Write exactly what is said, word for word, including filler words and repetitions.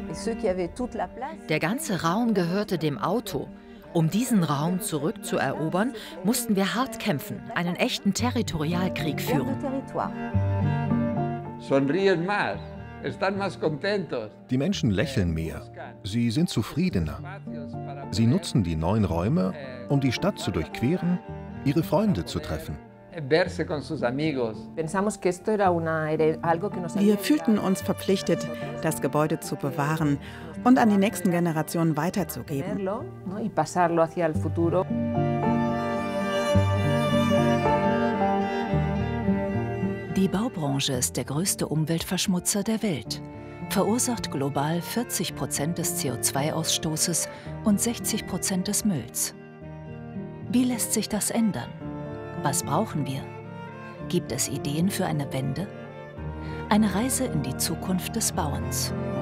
Der ganze Raum gehörte dem Auto. Um diesen Raum zurückzuerobern, mussten wir hart kämpfen, einen echten Territorialkrieg führen. Die Menschen lächeln mehr. Sie sind zufriedener. Sie nutzen die neuen Räume, um die Stadt zu durchqueren, ihre Freunde zu treffen. Wir fühlten uns verpflichtet, das Gebäude zu bewahren und an die nächsten Generationen weiterzugeben. Die Baubranche ist der größte Umweltverschmutzer der Welt, verursacht global vierzig Prozent des C O zwei Ausstoßes und sechzig Prozent des Mülls. Wie lässt sich das ändern? Was brauchen wir? Gibt es Ideen für eine Wende? Eine Reise in die Zukunft des Bauens.